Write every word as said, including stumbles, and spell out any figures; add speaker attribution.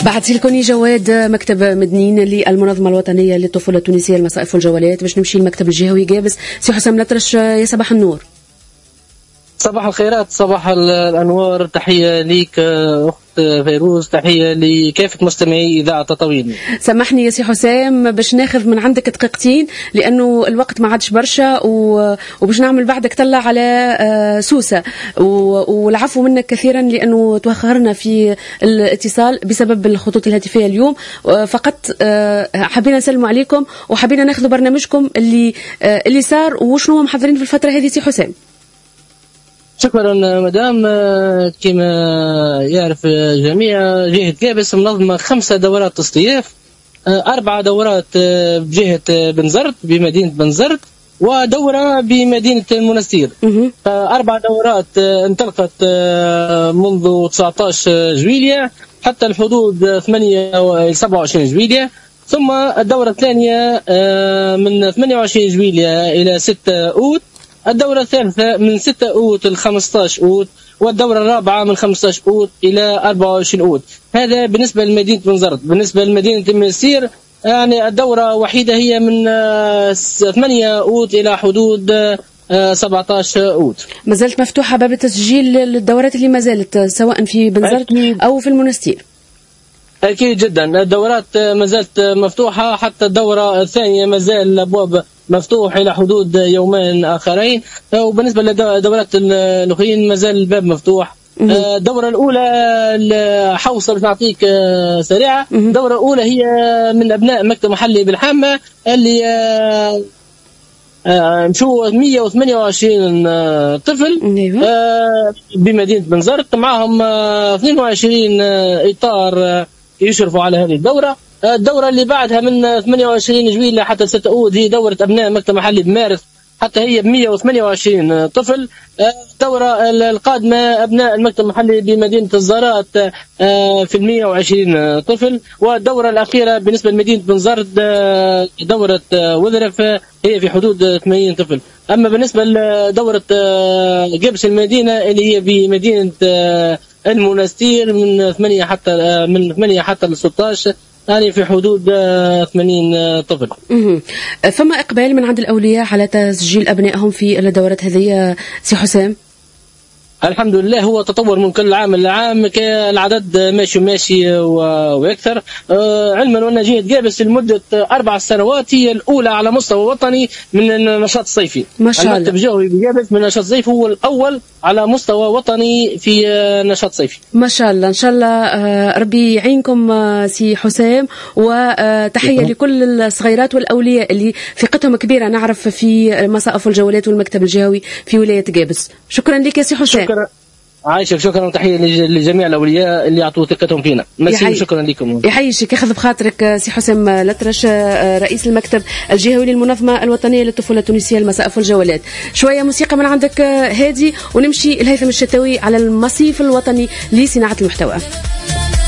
Speaker 1: بعثي لكم جواد مكتب مدنين للمنظمة الوطنية للطفولة التونسية المصائف والجولات باش نمشي المكتب الجهوي جابس. سي حسام الأطرش، يا صباح النور.
Speaker 2: صباح الخيرات، صباح الأنوار، تحية ليك أخت فيروز، تحية لكافة مستمعي إذاعة تطاوين.
Speaker 1: سامحني يا سي حسام باش ناخذ من عندك دقيقتين لأنه الوقت ما عادش برشا، وباش نعمل بعدك طلع على سوسة، والعفو منك كثيرا لأنه توخرنا في الاتصال بسبب الخطوط الهاتفية اليوم. فقط حبينا نسلم عليكم وحبينا ناخذ برنامجكم اللي اللي صار وشنو محضرين في الفترة هذه. سي حسام.
Speaker 2: شكرا مدام. كما يعرف الجميع جهة جابس منظمة خمسة دورات اصطياف، أربعة دورات بجهة بنزرت بمدينة بنزرت ودورة بمدينة المنستير. أربع دورات انطلقت منذ تسعة عشر جويلية حتى الحدود ثمانية سبعة وعشرين جويلية، ثم الدورة الثانية من ثمانية وعشرين جويلية إلى ستة أوت، الدورة الثالثة من ستة أوت ل خمسة عشر أوت، والدورة الرابعة من خمسة عشر أوت إلى أربعة وعشرين أوت. هذا بالنسبة لمدينة بنزرت. بالنسبة لمدينة المنستير يعني الدورة وحيدة هي من ثمانية أوت إلى حدود سبعة عشر أوت.
Speaker 1: ما زالت مفتوحة باب التسجيل للدورات اللي ما زالت سواء في بنزرت أو في المنستير.
Speaker 2: أكيد جدا، الدورات ما زالت مفتوحة، حتى الدورة الثانية ما زال الأبواب مفتوح إلى حدود يومين آخرين، وبالنسبة لدورات الأخرين ما زال الباب مفتوح. الدورة الأولى حوصة باش نعطيك سريعة. الدورة الأولى هي من أبناء مكتب محلي بالحامة اللي مشوا مئة وثمانية وعشرين طفل بمدينة بنزرت، معهم اثنين وعشرين إطار يشرفوا على هذه الدورة. الدورة اللي بعدها من ثمانية وعشرين جويلية حتى ستة أود هي دورة أبناء مكتب محلي بمارس، حتى هي ب مئة وثمانية وعشرين طفل. الدورة القادمة أبناء المكتب المحلي بمدينة الزارات في مئة وعشرين طفل. والدورة الأخيرة بالنسبة لمدينة بنزرت دورة وذرف هي في حدود ثمانين طفل. أما بالنسبة لدورة جبس المدينة اللي هي بمدينة المنستير من ثمانية حتى من ثمانية حتى ل ستة عشر، يعني في حدود ثمانين طفل.
Speaker 1: فما إقبال من عند الأولياء على تسجيل أبنائهم في الدورات هذه سي حسام؟
Speaker 2: الحمد لله، هو تطور من كل عام لعام، العدد ماشي ماشي ويكثر. علما أن جهة جابس لمدة أربع سنوات هي الأولى على مستوى وطني من النشاط الصيفي.
Speaker 1: ما شاء الله.
Speaker 2: المكتب الجهوي بجابس من النشاط الصيفي هو الأول على مستوى وطني في النشاط الصيفي.
Speaker 1: ما شاء الله، إن شاء الله ربي يعينكم سي حسام، وتحية لكل الصغيرات والأولياء اللي ثقتهم كبيرة نعرف في مصائف الجولات والمكتب الجهوي في ولاية جابس. شكرا لك يا سي حسام.
Speaker 2: شكرا عايشك، شكرا وتحيه لجميع الاولياء اللي يعطوا ثقتهم فينا. ميرسي، شكرا لكم.
Speaker 1: يحييك، ياخذ بخاطرك سي حسام الأطرش رئيس المكتب الجهوي للمنظمه الوطنيه للطفوله التونسيه المصائف والجولات. شويه موسيقى من عندك هادي ونمشي الهيثم الشتوي على المصيف الوطني لصناعه المحتوى.